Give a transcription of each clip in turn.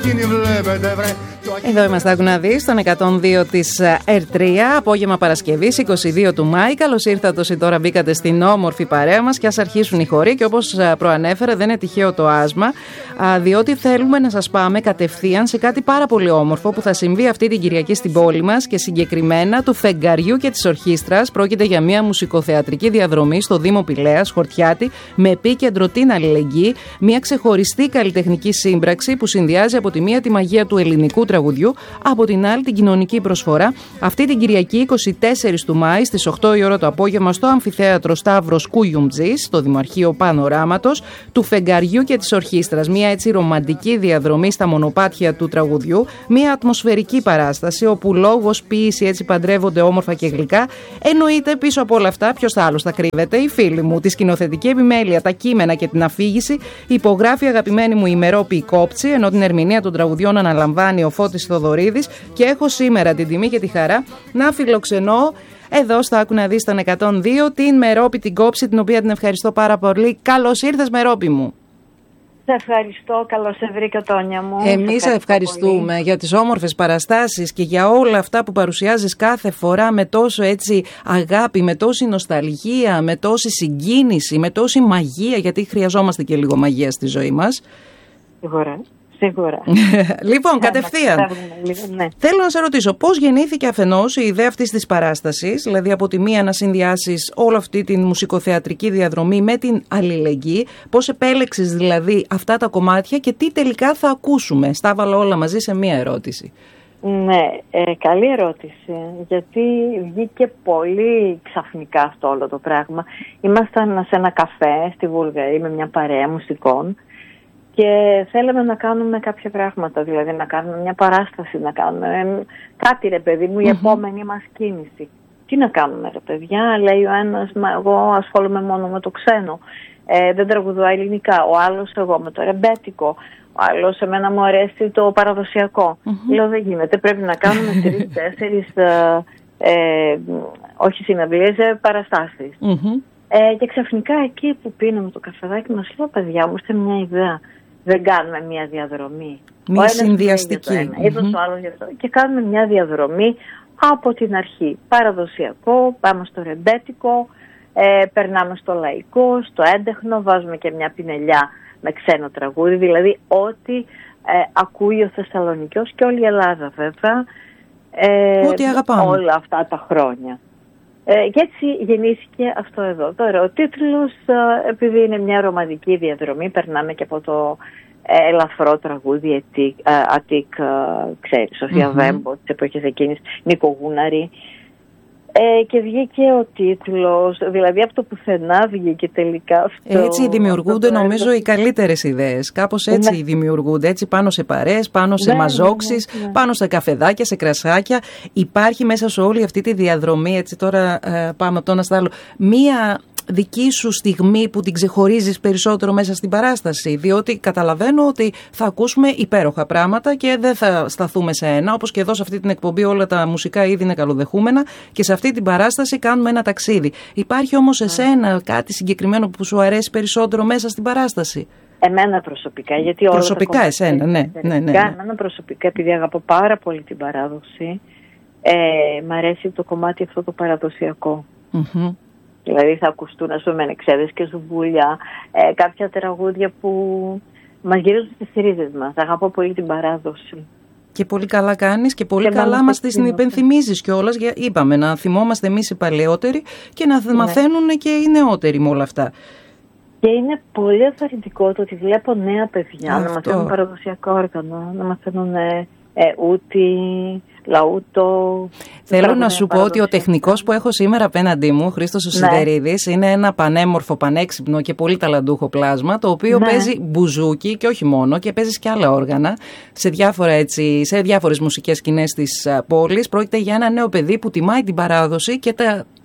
εκείνη βλέπετε βρε. Εδώ είμαστε, άκου να δεις, στον 102 της R3, απόγευμα Παρασκευής, 22 του Μάη. Καλώς ήρθατε όσοι τώρα μπήκατε στην όμορφη παρέα μας και ας αρχίσουν οι χοροί. Και όπως προανέφερα, δεν είναι τυχαίο το άσμα, διότι θέλουμε να σας πάμε κατευθείαν σε κάτι πάρα πολύ όμορφο που θα συμβεί αυτή την Κυριακή στην πόλη μας και συγκεκριμένα του Φεγγαριού και της Ορχήστρας. Πρόκειται για μια μουσικοθεατρική διαδρομή στο Δήμο Πηλαίας, Χορτιάτη, με επίκεντρο την αλληλεγγύη. Μια ξεχωριστή καλλιτεχνική σύμπραξη που συνδυάζει από τη μία τη μαγεία του ελληνικού τραγουδιού, από την άλλη την κοινωνική προσφορά. Αυτή την Κυριακή 24 του Μάη στις 8 η ώρα το απόγευμα στο Αμφιθέατρο Σταύρος Κουγιουμτζής, στο Δημαρχείο Πανοράματος, του Φεγγαριού και της Ορχήστρας. Μια έτσι ρομαντική διαδρομή στα μονοπάτια του τραγουδιού, μια ατμοσφαιρική παράσταση όπου λόγος, ποίηση έτσι παντρεύονται όμορφα και γλυκά. Εννοείται πίσω από όλα αυτά ποιος άλλος θα κρύβεται? Οι φίλοι μου. Τη σκηνοθετική επιμέλεια, τα κείμενα και την αφήγηση υπογράφει η αγαπημένη μου η Μερόπη Κόψη, ενώ την ερμηνεία των τραγουδιών αναλαμβάνει ο Φώτης Θοδωρίδης. Και έχω σήμερα την τιμή και τη χαρά να φιλοξενώ εδώ στο Άκου να δεις τον 102 την Μερόπη την Κόψη, την οποία την ευχαριστώ πάρα πολύ. Καλώς ήρθες, Μερόπη μου. Σε ευχαριστώ, καλώς σε βρήκα, Τόνια μου. Εμείς ευχαριστούμε πολύ για τις όμορφες παραστάσεις και για όλα αυτά που παρουσιάζεις κάθε φορά με τόσο έτσι αγάπη, με τόση νοσταλγία, με τόση συγκίνηση, με τόση μαγεία, γιατί χρειαζόμαστε και λίγο μαγεία στη ζωή μας. Σίγουρα. Λοιπόν, κατευθείαν. Ναι. Θέλω να σε ρωτήσω, πώς γεννήθηκε αφενός η ιδέα αυτής της παράστασης, δηλαδή από τη μία να συνδυάσεις όλη αυτή την μουσικοθεατρική διαδρομή με την αλληλεγγύη, πώς επέλεξες δηλαδή αυτά τα κομμάτια και τι τελικά θα ακούσουμε? Στα έβαλα όλα μαζί σε μία ερώτηση. Ναι, καλή ερώτηση, γιατί βγήκε πολύ ξαφνικά αυτό όλο το πράγμα. Ήμασταν σε ένα καφέ στη Βουλγαρία με μια παρέα μουσικών και θέλαμε να κάνουμε κάποια πράγματα, δηλαδή να κάνουμε μια παράσταση, να κάνουμε κάτι, ρε παιδί μου, η επόμενη μας κίνηση. Τι να κάνουμε, ρε παιδιά? Λέει ο ένας, εγώ ασχολούμαι μόνο με το ξένο, δεν τραγουδώ ελληνικά. Ο άλλος, εγώ με το ρεμπέτικο. Ο άλλος, εμένα μου αρέσει το παραδοσιακό. Λέω, δεν γίνεται, πρέπει να κάνουμε 3-4 όχι συναυλίες, παραστάσεις. Και ξαφνικά εκεί που πίναμε το καφεδάκι μας, λέω, παιδιά μου, είστε μια ιδέα. Δεν κάνουμε μια διαδρομή. Μια συνδυαστική. Και κάνουμε μια διαδρομή από την αρχή. Παραδοσιακό, πάμε στο ρεμπέτικο, περνάμε στο λαϊκό, στο έντεχνο, βάζουμε και μια πινελιά με ξένο τραγούδι. Δηλαδή ό,τι ακούει ο Θεσσαλονικιός και όλη η Ελλάδα βέβαια. Ό,τι αγαπάμε. Όλα αυτά τα χρόνια. Και έτσι γεννήθηκε αυτό εδώ. Τώρα ο τίτλος, επειδή είναι μια ρομαντική διαδρομή, περνάμε και από το ελαφρό τραγούδι Αττικ, ξέρεις, Σοφία Βέμπο, τις εποχές εκείνης, Νίκο Γούναρη. Και βγήκε ο τίτλος, δηλαδή από το πουθενά βγήκε τελικά αυτό. Έτσι δημιουργούνται νομίζω οι καλύτερες ιδέες. Κάπως έτσι δημιουργούνται, έτσι πάνω σε παρέες, πάνω σε μαζόξεις, πάνω σε καφεδάκια, σε κρασάκια. Υπάρχει μέσα σε όλη αυτή τη διαδρομή, έτσι τώρα πάμε από το ένα στο άλλο, μία δική σου στιγμή που την ξεχωρίζεις περισσότερο μέσα στην παράσταση? Διότι καταλαβαίνω ότι θα ακούσουμε υπέροχα πράγματα και δεν θα σταθούμε σε ένα, όπως και εδώ σε αυτή την εκπομπή όλα τα μουσικά είδη είναι καλοδεχούμενα και σε αυτή την παράσταση κάνουμε ένα ταξίδι. Υπάρχει όμως εσένα κάτι συγκεκριμένο που σου αρέσει περισσότερο μέσα στην παράσταση? Εμένα προσωπικά, γιατί όλα προσωπικά εσένα, ναι. Εμένα προσωπικά, επειδή αγαπώ πάρα πολύ την παράδοση, μ' αρέσει το κομμάτι αυτό το παραδοσιακό. Δηλαδή θα ακουστούν, ας πούμε, εξέδες και ζουμπούλια, κάποια τραγούδια που μας γυρίζουν στις ρίζες μας. Αγαπώ πολύ την παράδοση. Και πολύ καλά κάνεις και πολύ καλά μας τις υπενθυμίζεις κιόλας. Είπαμε να θυμόμαστε εμείς οι παλαιότεροι και να μαθαίνουν και οι νεότεροι με όλα αυτά. Και είναι πολύ ενθαρρυντικό το ότι βλέπω νέα παιδιά να μαθαίνουν παραδοσιακό όργανο, να μαθαίνουν ούτι, λαούτο. Θέλω να σου πω ότι ο τεχνικός που έχω σήμερα απέναντί μου, ο Χρήστος ο Σιδερίδης, είναι ένα πανέμορφο, πανέξυπνο και πολύ ταλαντούχο πλάσμα, το οποίο παίζει μπουζούκι και όχι μόνο, και παίζει και άλλα όργανα σε διάφορες μουσικές σκηνές της πόλης. Πρόκειται για ένα νέο παιδί που τιμάει την παράδοση και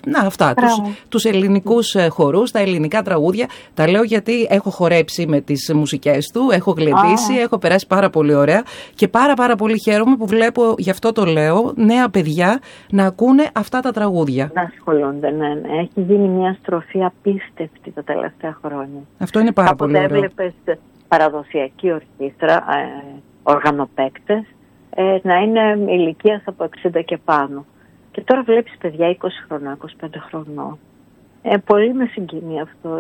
τους ελληνικούς χορούς, τα ελληνικά τραγούδια. Τα λέω γιατί έχω χορέψει με τις μουσικές του, έχω γλεντήσει, έχω περάσει πάρα πολύ ωραία και πάρα πολύ χαίρομαι που βλέπω, γι' αυτό το λέω, νέα παιδιά να ακούνε αυτά τα τραγούδια. Να ασχολούνται, ναι. Έχει γίνει μια στροφή απίστευτη τα τελευταία χρόνια. Αυτό είναι πάρα πολύ ωραίο. Έβλεπες παραδοσιακή ορχήστρα, οργανοπαίκτες να είναι ηλικίας από 60 και πάνω. Και τώρα βλέπεις παιδιά 20 χρονών, 25 χρονών. Πολύ με συγκινεί αυτό.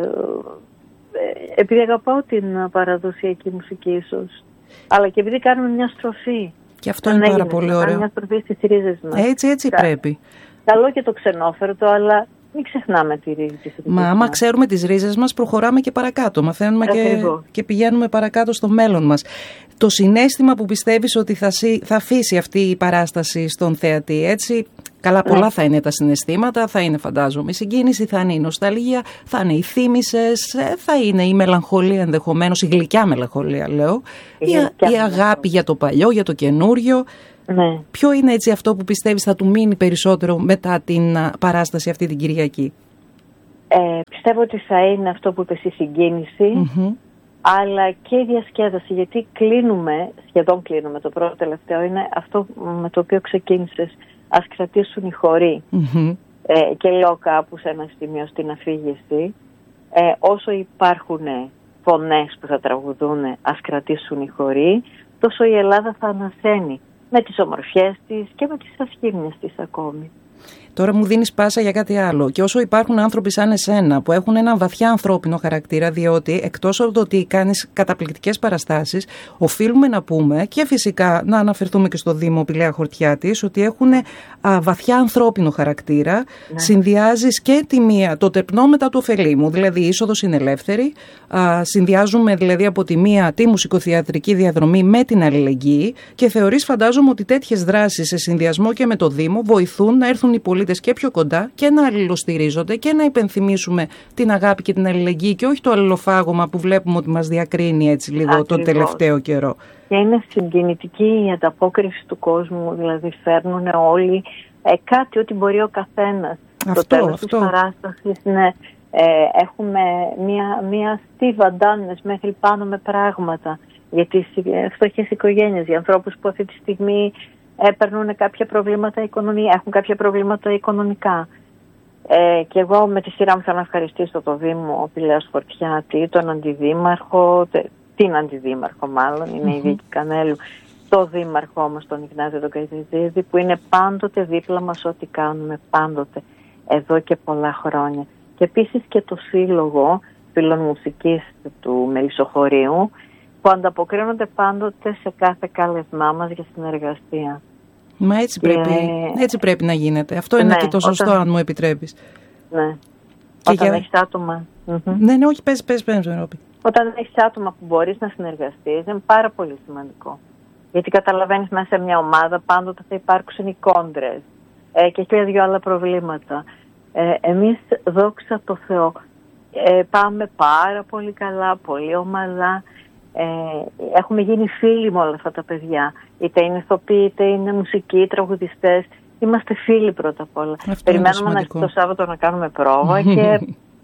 Επειδή αγαπάω την παραδοσιακή μουσική ίσως, αλλά και επειδή κάνουμε μια στροφή. Και αυτό είναι πάρα πολύ ωραίο. Μια στροφή στις ρίζες μας. Έτσι πρέπει. Καλό και το ξενόφερτο, αλλά μην ξεχνάμε τη ρίζη της. Μα άμα ξέρουμε τις ρίζες μας, προχωράμε και παρακάτω. Μαθαίνουμε και πηγαίνουμε παρακάτω στο μέλλον μας. Το συναίσθημα που πιστεύεις ότι θα αφήσει αυτή η παράσταση στον θεατή, έτσι. Καλά, πολλά θα είναι τα συναισθήματα, θα είναι φαντάζομαι η συγκίνηση, θα είναι η νοσταλγία, θα είναι οι θύμησες, θα είναι η μελαγχολία ενδεχομένως, η γλυκιά μελαγχολία λέω, η αγάπη για το παλιό, για το καινούριο. Ναι. Ποιο είναι έτσι αυτό που πιστεύεις θα του μείνει περισσότερο μετά την παράσταση αυτή την Κυριακή? Πιστεύω ότι θα είναι αυτό που είπες, η συγκίνηση, αλλά και η διασκέδαση, γιατί σχεδόν κλείνουμε. Το πρώτο τελευταίο είναι αυτό με το οποίο ξεκίνησες. Ας κρατήσουν οι χοροί. Και λέω κάπου σε ένα σημείο στην αφήγηση, όσο υπάρχουν φωνές που θα τραγουδούν, ας κρατήσουν οι χοροί, τόσο η Ελλάδα θα ανασένει με τις ομορφιές της και με τις ασχήμιες της ακόμη. Τώρα μου δίνεις πάσα για κάτι άλλο. Και όσο υπάρχουν άνθρωποι σαν εσένα που έχουν ένα βαθιά ανθρώπινο χαρακτήρα, διότι εκτός από το ότι κάνεις καταπληκτικές παραστάσεις, οφείλουμε να πούμε και φυσικά να αναφερθούμε και στο Δήμο Πηλαία Χορτιάτης ότι έχουν βαθιά ανθρώπινο χαρακτήρα. Ναι. Συνδυάζεις και τη μία, το τεπνό μετά το ωφελήμου, δηλαδή η είσοδος είναι ελεύθερη. Συνδυάζουμε δηλαδή από τη μία τη μουσικοθεατρική διαδρομή με την αλληλεγγύη και θεωρείς, φαντάζομαι, ότι τέτοιες δράσεις σε συνδυασμό και με το Δήμο βοηθούν να έρθουν οι πολίτες και πιο κοντά και να αλληλοστηρίζονται και να υπενθυμίσουμε την αγάπη και την αλληλεγγύη και όχι το αλληλοφάγωμα που βλέπουμε ότι μας διακρίνει έτσι λίγο το τελευταίο καιρό. Και είναι συγκινητική η ανταπόκριση του κόσμου, δηλαδή φέρνουν όλοι κάτι ό,τι μπορεί ο καθένας. Στο τέλος της παράστασης έχουμε μία στίβα ντάνες μέχρι πάνω με πράγματα για τις φτωχές οικογένειες, για ανθρώπους που αυτή τη στιγμή παίρνουν κάποια προβλήματα έχουν κάποια προβλήματα οικονομικά. Και εγώ με τη σειρά μου θέλω να ευχαριστήσω το Δήμο Πηλαίας Χορτιάτη, τον Αντιδήμαρχο, την Αντιδήμαρχο μάλλον, είναι η Βίκη Κανέλου, το Δήμαρχο όμως τον Ιγνάτιο τον Καϊτζίδη, που είναι πάντοτε δίπλα μας ό,τι κάνουμε, πάντοτε, εδώ και πολλά χρόνια. Και επίσης και το Σύλλογο Φίλων Μουσικής του Μελισσοχωρίου, που ανταποκρίνονται πάντοτε σε κάθε κάλεσμά μας για συνεργασία. Μα έτσι πρέπει να γίνεται. Αυτό είναι και το σωστό, αν μου επιτρέπεις. Ναι. Όταν έχεις άτομα. Ναι, όχι, πες, Ρόπη. Όταν έχεις άτομα που μπορείς να συνεργαστείς, είναι πάρα πολύ σημαντικό. Γιατί καταλαβαίνεις, μέσα σε μια ομάδα πάντοτε θα υπάρξουν οι κόντρες και 1002 άλλα προβλήματα. Εμείς, δόξα τω Θεώ, πάμε πάρα πολύ καλά, πολύ ομαλά. Έχουμε γίνει φίλοι με όλα αυτά τα παιδιά. Είτε είναι ηθοποιοί, είτε είναι μουσικοί, τραγουδιστές. Είμαστε φίλοι πρώτα απ' όλα. Περιμένουμε το Σάββατο να κάνουμε πρόβα και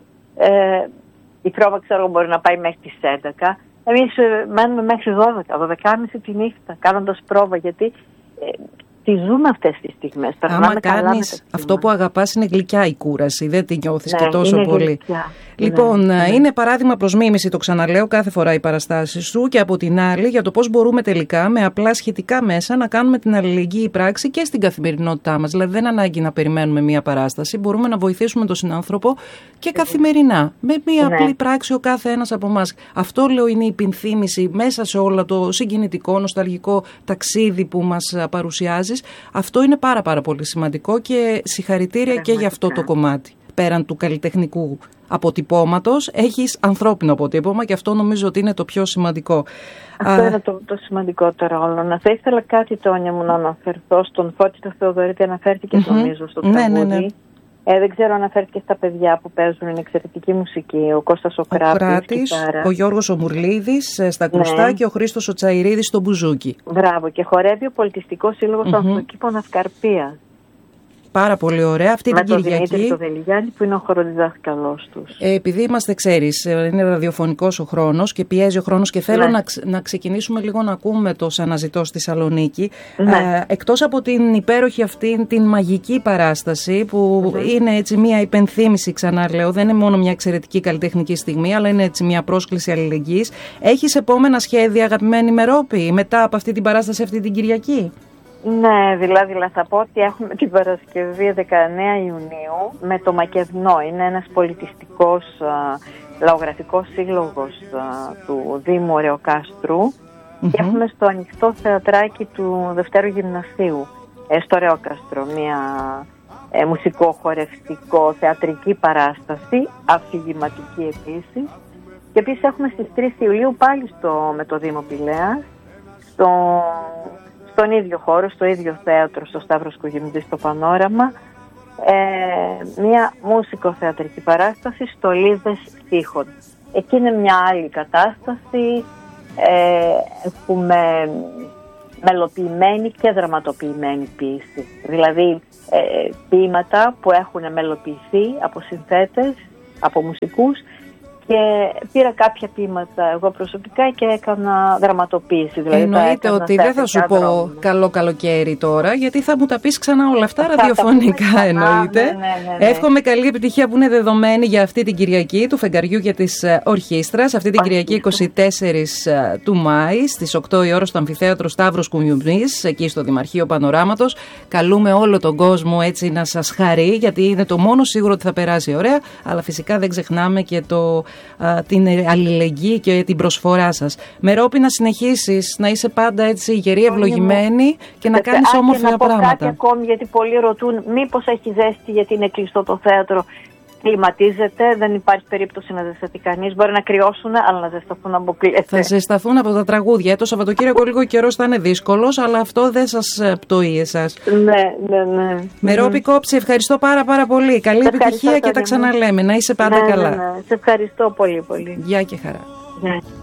η πρόβα, ξέρω, μπορεί να πάει μέχρι τις 11. Εμείς μένουμε μέχρι 12:30 τη νύχτα κάνοντας πρόβα, γιατί τη ζούμε αυτές τις στιγμές. Άμα κάνεις αυτό που αγαπάς, είναι γλυκιά η κούραση, δεν τη νιώθεις και τόσο πολύ. Γλυκιά. Λοιπόν, είναι παράδειγμα προς μίμηση, το ξαναλέω κάθε φορά, οι παραστάσεις σου, και από την άλλη για το πώς μπορούμε τελικά με απλά σχετικά μέσα να κάνουμε την αλληλεγγύη πράξη και στην καθημερινότητά μας. Δηλαδή δεν ανάγκη να περιμένουμε μία παράσταση, μπορούμε να βοηθήσουμε τον συνάνθρωπο και καθημερινά, με μία απλή πράξη ο κάθε ένας από εμάς. Αυτό, λέω, είναι η υπενθύμηση μέσα σε όλο το συγκινητικό, νοσταλγικό ταξίδι που μας παρουσιάζεις. Αυτό είναι πάρα πολύ σημαντικό και συγχαρητήρια και για αυτό το κομμάτι. Πέραν του καλλιτεχνικού αποτυπώματος, έχεις ανθρώπινο αποτύπωμα και αυτό νομίζω ότι είναι το πιο σημαντικό. Αυτό είναι το σημαντικότερο όλο. Θα ήθελα κάτι, Τόνια μου, να αναφερθώ στον Φώτη το Θεοδωρήτη, αναφέρθηκε νομίζω στο τραγούδι. Ναι. Δεν ξέρω, αναφέρθηκε στα παιδιά που παίζουν, είναι εξαιρετική μουσική. Ο Κώστας ο Κράτης, ο Γιώργος ο Μουρλίδης στα κρουστά και ο Χρήστος ο Τσαϊρίδης στο μπουζούκι. Μπράβο, και χορεύει ο Πολιτιστικός Σύλλογος των Αυτοκήπων Αυκαρπίας. Πάρα πολύ ωραία. Αυτή την Κυριακή. Με τον Δημήτρη τον Δελιγιάννη που είναι ο χοροδιδάσκαλός τους. Επειδή είμαστε, ξέρεις, είναι ραδιοφωνικός ο χρόνος και πιέζει ο χρόνος και θέλω να ξεκινήσουμε λίγο να ακούμε το «Σ' αναζητώ» στη Θεσσαλονίκη. Εκτός από την υπέροχη αυτή, την μαγική παράσταση που είναι έτσι μια υπενθύμηση, ξανά λέω, δεν είναι μόνο μια εξαιρετική καλλιτεχνική στιγμή, αλλά είναι έτσι μια πρόσκληση αλληλεγγύης. Έχεις επόμενα σχέδια, αγαπημένη Μερόπη, μετά από αυτή την παράσταση αυτή την Κυριακή? Ναι, δηλαδή θα πω ότι έχουμε την Παρασκευή 19 Ιουνίου με το Μακεδνό. Είναι ένας πολιτιστικός λαογραφικός σύλλογος του Δήμου Ρεοκάστρου και έχουμε στο ανοιχτό θεατράκι του Δευτέρου Γυμνασίου στο Ρεοκάστρο μια μουσικό-χορευτικό θεατρική παράσταση, αφηγηματική επίσης. Και επίσης έχουμε στις 3 Ιουλίου πάλι με το Δήμο Πηλαίας στον ίδιο χώρο, στο ίδιο θέατρο, στο Σταύρος Κουγιμητζή, στο Πανόραμα, μια μουσικοθεατρική παράσταση, «Στολίδες τείχων». Εκεί είναι μια άλλη κατάσταση, έχουμε μελοποιημένη και δραματοποιημένη ποίηση. Δηλαδή ποίηματα που έχουν μελοποιηθεί από συνθέτες, από μουσικούς, και πήρα κάποια ποίηματα εγώ προσωπικά και έκανα δραματοποίηση. Δηλαδή εννοείται ότι δεν θα σου πω καλό καλοκαίρι τώρα, γιατί θα μου τα πεις ξανά όλα αυτά ραδιοφωνικά, εννοείται. Ναι. Εύχομαι καλή επιτυχία που είναι δεδομένη για αυτή την Κυριακή του Φεγγαριού και της Ορχήστρας. Αυτή την Κυριακή 24 του Μάη στις 8 η ώρα στο Αμφιθέατρο Σταύρος Κουγιμητζής, εκεί στο Δημαρχείο Πανοράματος. Καλούμε όλο τον κόσμο έτσι να σας χαρεί, γιατί είναι το μόνο σίγουρο ότι θα περάσει ωραία, αλλά φυσικά δεν ξεχνάμε και την αλληλεγγύη και την προσφορά σας. Μερόπη, να συνεχίσεις να είσαι πάντα έτσι γερή, ευλογημένη και να κάνεις όμορφα πράγματα. Κάτι ακόμη, γιατί πολλοί ρωτούν μήπως έχει ζέστη γιατί είναι κλειστό το θέατρο. Κλιματίζεται, δεν υπάρχει περίπτωση να ζεσταθεί κανείς. Μπορεί να κρυώσουν, αλλά να ζεσταθούν αποκλείεται. Θα ζεσταθούν από τα τραγούδια. Το Σαββατοκύριακο λίγο καιρός θα είναι δύσκολος, αλλά αυτό δεν σας πτωεί εσάς. Ναι. Μερόπη Κόψη, ευχαριστώ πάρα πολύ. Καλή επιτυχία και τα ξαναλέμε. Να είσαι πάντα καλά. Σε ευχαριστώ πολύ. Γεια και χαρά.